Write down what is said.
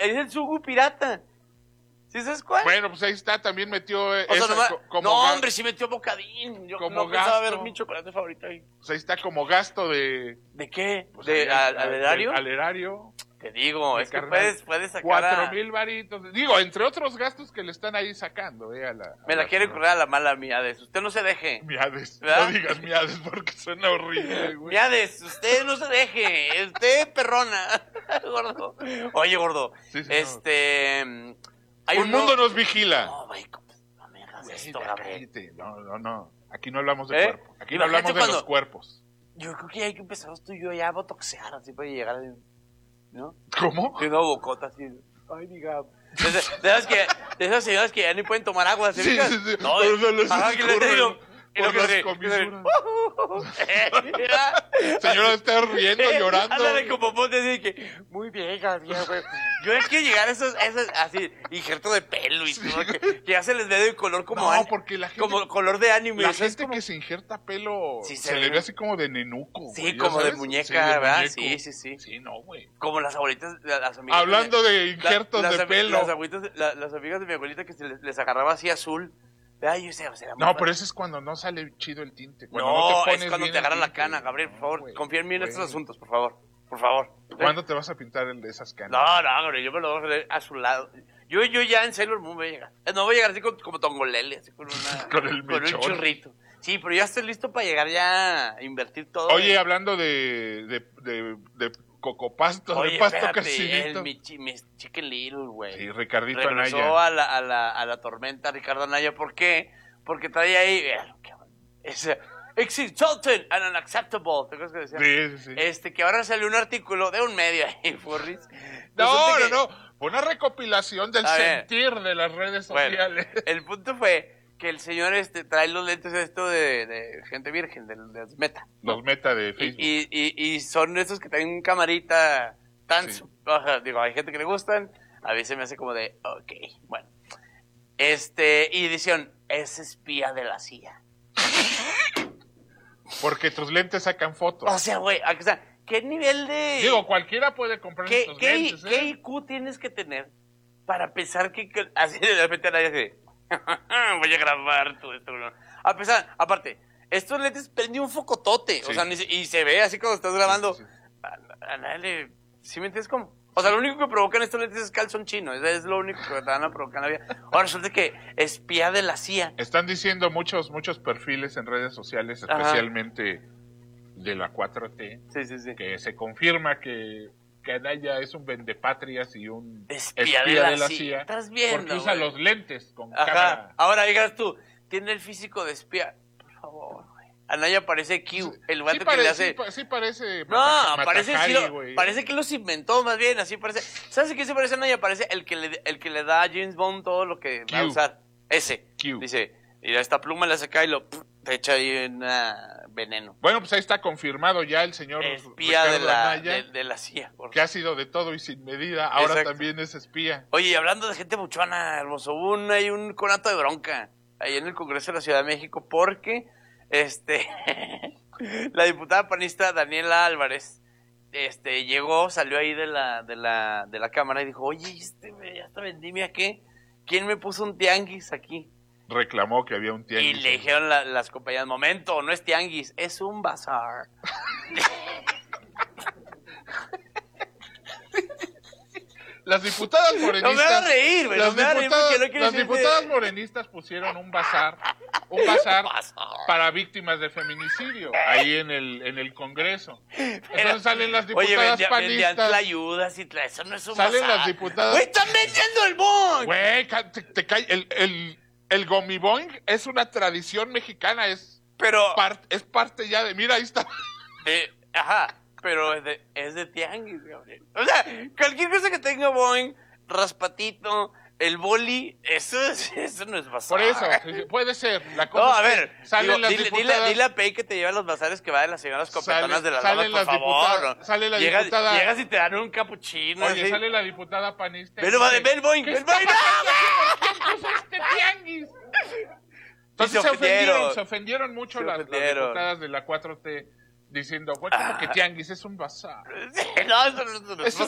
es el Sugu pirata. ¿Sí sabes cuál? Bueno, pues ahí está, también metió hombre, sí metió bocadín. Yo como no pensaba gasto. ver mi chocolate favorito ahí. Pues ahí está como gasto de... ¿De qué? Pues ¿Al erario? Al erario. Te digo, es que puedes sacar 4,000 varitos. Digo, entre otros gastos que le están ahí sacando, Me la quiere correr a la mala Miades. Usted no se deje. Miades. ¿Verdad? No digas Miades porque suena horrible, güey. Miades, usted no se deje. Usted perrona. Gordo. Oye, gordo. Sí, hay un mundo nos vigila. No, güey, no me hagas esto, Gabriel. No. Aquí no hablamos de cuerpo. Aquí no hablamos de los cuerpos. Yo creo que hay que empezar tú y yo ya a botoxear así para llegar a... ¿No? ¿Cómo? De una bocota así. Ay, diga. De esas señoras que ya ni pueden tomar agua. ¿Sí? No, que le digo. Por las comisuras. Señora, está riendo, llorando. Ándale como vos decís que muy bien, Gabriel, güey. Yo hay que llegar a esos así, injerto de pelo y todo, que ya se les ve de color como porque la gente, como color de anime. La gente que se injerta pelo se le ve así como de nenuco. Sí, como de muñeca, ¿verdad? Sí. Sí, no, güey. Como las abuelitas, las amigas. Hablando de injertos de pelo. Las amigas de mi abuelita que se les agarraba así azul. Ay, no, pero eso es cuando no sale chido el tinte. No, es cuando te agarran la cana, Gabriel, por favor. Confía en mí en estos asuntos, por favor. Por favor. ¿Cuándo te vas a pintar el de esas canas? No, Gabriel, yo me lo voy a hacer a su lado. Yo ya en Sailor Moon voy a llegar. No voy a llegar así como Tongolele, así con un churrito. Sí, pero ya estoy listo para llegar ya a invertir todo. Oye, hablando de cocopasto, de pasto crecidito. Mi Chicken Little, güey. Sí, Ricardito Regresó Anaya. a la tormenta Ricardo Anaya. ¿Por qué? Porque trae ahí... It's insulting and unacceptable. ¿Te acuerdas que decía? Sí. Que ahora salió un artículo de un medio ahí, Forris. No. Fue una recopilación del sentir de las redes sociales. Bueno, el punto fue que el señor trae los lentes de gente virgen, de los Meta. Los Meta de Facebook. Y son esos que tienen camarita tan... Sí. Digo, hay gente que le gustan. A veces me hace como de, ok, bueno. Y decían, es espía de la CIA. Porque tus lentes sacan fotos. O sea, güey, ¿qué nivel de... Digo, cualquiera puede comprar estos lentes, ¿Qué IQ tienes que tener para pensar que así de repente nadie dice, voy a grabar todo esto? Aparte, estos lentes prende un focotote, sí. O sea, y se ve así cuando estás grabando. Sí. A nadie le... ¿Sí me entiendes cómo? O sea, lo único que provocan estos lentes es calzón chino. Es lo único que te van a provocar en la vida. Ahora resulta que espía de la CIA. Están diciendo muchos perfiles en redes sociales, especialmente de la 4T. Sí. Que se confirma que Anaya es un vendepatrias y un espía de la CIA. ¿Estás viendo? Porque usa los lentes con cámara. Ahora digas tú, tiene el físico de espía. Por favor, güey. Anaya parece Q, el vato que le hace... Sí parece... Parece que los inventó, más bien, así parece... ¿Sabes qué se parece a Anaya? Parece el que le da a James Bond todo lo que va a usar. Ese. Q. Dice, mira, esta pluma la saca y te echa ahí veneno. Bueno, pues ahí está confirmado ya el señor espía Anaya, de la CIA. Que ha sido de todo y sin medida, ahora también es espía. Oye, y hablando de gente buchona, hermoso, hay un conato de bronca ahí en el Congreso de la Ciudad de México porque... la diputada panista Daniela Álvarez salió ahí de la cámara y dijo, oye, esta vendimia, ¿qué? ¿Quién me puso un tianguis aquí? Reclamó que había un tianguis. Y le dijeron las compañías, momento, no es tianguis, es un bazar. Las diputadas morenistas... No me hagas reír, güey. Las diputadas morenistas pusieron un bazar para víctimas de feminicidio ahí en el Congreso. Entonces salen las diputadas panistas. Vendían ayudas y eso no es un bazar. Salen las diputadas... ¡Güey, están vendiendo el boing! Güey, te cae... El gomiboing es una tradición mexicana, es parte ya de... Mira, ahí está. Pero es de tianguis, Gabriel. O sea, cualquier cosa que tenga boing, raspatito, el boli, eso no es bazar. Por eso, puede ser. A ver, dile a Pei que te lleva a los bazares que va de las señoras copetonas de las damas, por favor. Sale la diputada... Llegas y te dan un capuchino. Oye, así. Sale la diputada panista. Ve el boing, ¿Qué está pasando? Este tianguis. Entonces se ofendieron mucho las diputadas de la 4T diciendo, güey, como que tianguis es un bazar. No, eso no es